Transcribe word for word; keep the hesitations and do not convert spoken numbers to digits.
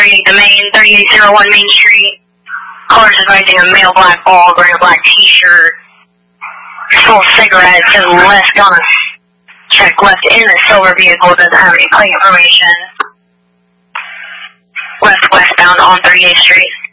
thirty-eight to Main, thirty-eight oh one Main Street. Callers advising a male black ball, wearing a black t-shirt, full cigarettes, and left on a check left in a silver vehicle, doesn't have any plate information. Left westbound on thirty-eighth Street.